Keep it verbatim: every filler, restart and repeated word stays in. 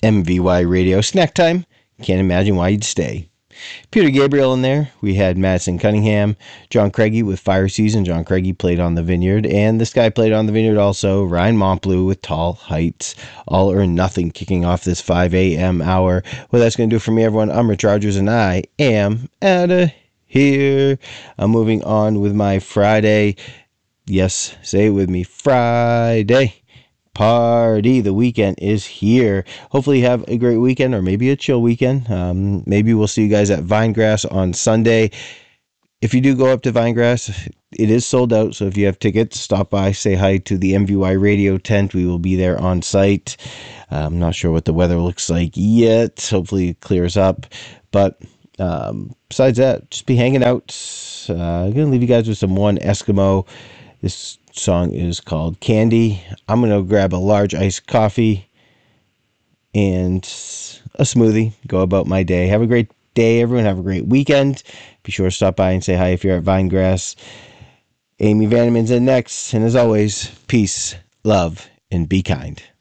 M V Y Radio Snack Time. Can't imagine why you'd stay. Peter Gabriel in there. We had Madison Cunningham, John Craigie with Fire Season. John Craigie played on the Vineyard, and this guy played on the Vineyard also. Ryan Montbleu with Tall Heights. All or Nothing kicking off this five a.m. hour. Well, that's going to do it for me, everyone. I'm Rich Rogers, and I am out of here. I'm moving on with my Friday. Yes, say it with me. Friday party. The weekend is here. Hopefully you have a great weekend, or maybe a chill weekend. Um, maybe we'll see you guys at Vinegrass on Sunday. If you do go up to Vinegrass, it is sold out, so if you have tickets, stop by, say hi to the M V Y Radio tent. We will be there on site. Uh, I'm not sure what the weather looks like yet. Hopefully it clears up, but um, besides that, just be hanging out. Uh, I'm going to leave you guys with some One Eskimo. This song is called Candy. I'm going to grab a large iced coffee and a smoothie. Go about my day. Have a great day, everyone. Have a great weekend. Be sure to stop by and say hi if you're at Vinegrass. Amy Vanderman's in next. And as always, peace, love, and be kind.